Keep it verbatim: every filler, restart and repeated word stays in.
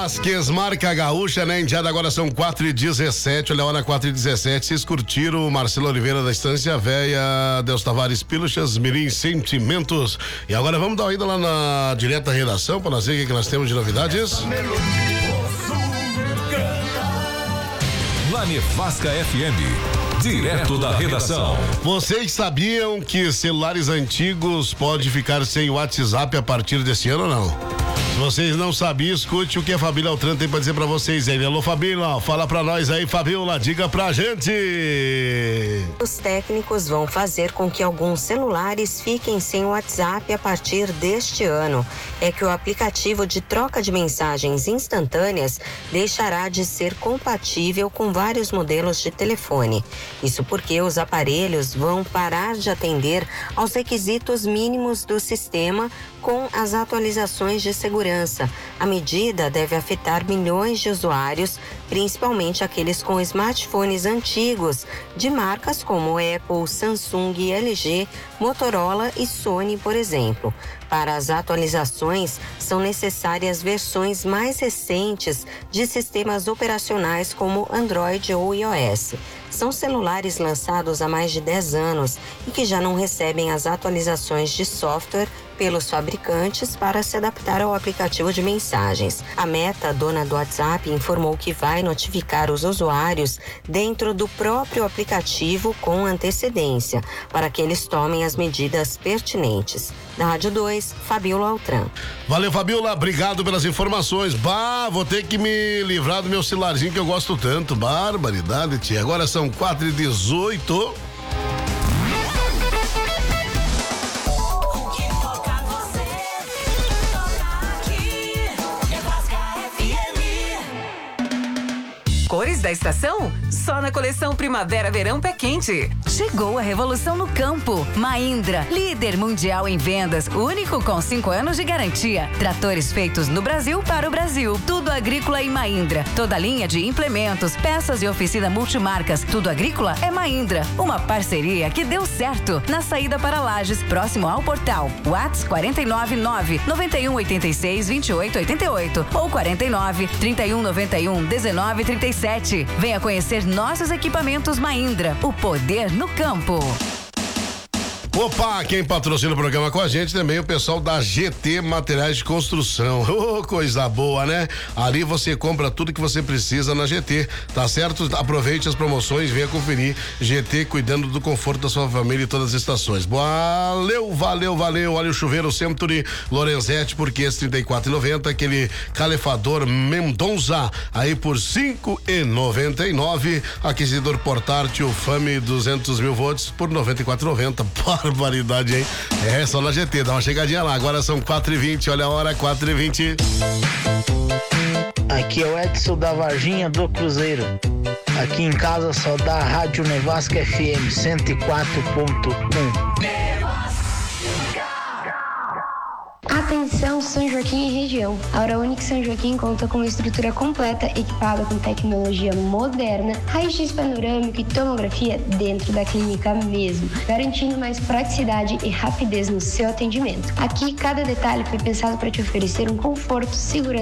Vasquez, marca gaúcha, né? Indiada, agora são quatro e dezessete, olha a hora, quatro e dezessete. Vocês curtiram o Marcelo Oliveira da Estância Véia, Deus Tavares Piluchas, Mirim Sentimentos. E agora vamos dar uma ida lá na direta redação para nós ver o que, que nós temos de novidades. Na Nevasca F M, direto da redação. Vocês sabiam que celulares antigos podem ficar sem WhatsApp a partir desse ano ou não? Se vocês não sabiam, escute o que a Fabíola Altran tem pra dizer pra vocês aí. Alô, Fabíola, fala pra nós aí, Fabíola, diga pra gente. Os técnicos vão fazer com que alguns celulares fiquem sem WhatsApp a partir deste ano. É que o aplicativo de troca de mensagens instantâneas deixará de ser compatível com vários modelos de telefone. Isso porque os aparelhos vão parar de atender aos requisitos mínimos do sistema com as atualizações de segurança. A medida deve afetar milhões de usuários, principalmente aqueles com smartphones antigos, de marcas como Apple, Samsung, L G, Motorola e Sony, por exemplo. Para as atualizações, são necessárias versões mais recentes de sistemas operacionais como Android ou iOS. São celulares lançados há mais de dez anos e que já não recebem as atualizações de software pelos fabricantes para se adaptar ao aplicativo de mensagens. A Meta, dona do WhatsApp, informou que vai notificar os usuários dentro do próprio aplicativo com antecedência, para que eles tomem as medidas pertinentes. Da Rádio dois, Fabíola Altran. Valeu, Fabíola, obrigado pelas informações. Bah, vou ter que me livrar do meu celularzinho que eu gosto tanto. Barbaridade, tia. Agora são quatro e dezoito. Cores da estação? Só na coleção Primavera-Verão Pé Quente. Chegou a revolução no campo. Mahindra, líder mundial em vendas, único com cinco anos de garantia. Tratores feitos no Brasil para o Brasil. Tudo agrícola em Mahindra. Toda linha de implementos, peças e oficina multimarcas. Tudo agrícola é Mahindra. Uma parceria que deu certo. Na saída para Lages, próximo ao portal. WhatsApp quatro nove nove, nove um oito seis, dois oito oito oito ou quatro nove, trinta e um, noventa e um, dezenove, trinta e sete. Venha conhecer nossos equipamentos Mahindra, o poder no campo. Opa, quem patrocina o programa com a gente também é o pessoal da G T Materiais de Construção. Oh, coisa boa, né? Ali você compra tudo que você precisa na G T, tá certo? Aproveite as promoções, venha conferir. G T cuidando do conforto da sua família em todas as estações. Valeu, valeu, valeu. Olha o chuveiro Century Lorenzetti por quinhentos e trinta e quatro reais e noventa centavos. Aquele calefador Mendonça aí por cinco reais e noventa e nove centavos. Aquecedor portátil Fame duzentos mil volts por noventa e quatro reais e noventa centavos. Barbaridade, hein? É, só na G T, dá uma chegadinha lá. Agora são quatro e vinte, olha a hora, quatro e vinte. Aqui é o Edson da Varginha do Cruzeiro. Aqui em casa só dá a Rádio Nevasca F M cento e quatro ponto um. Atenção São Joaquim e região. A Hora Única São Joaquim conta com uma estrutura completa equipada com tecnologia moderna, raio-x panorâmico e tomografia dentro da clínica mesmo, garantindo mais praticidade e rapidez no seu atendimento. Aqui, cada detalhe foi pensado para te oferecer um conforto, segurança